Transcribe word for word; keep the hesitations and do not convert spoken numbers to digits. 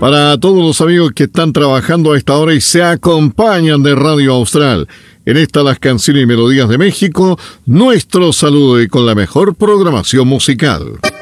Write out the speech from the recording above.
Para todos los amigos que están trabajando a esta hora y se acompañan de Radio Austral. En esta Las Canciones y Melodías de México, nuestro saludo y con la mejor programación musical.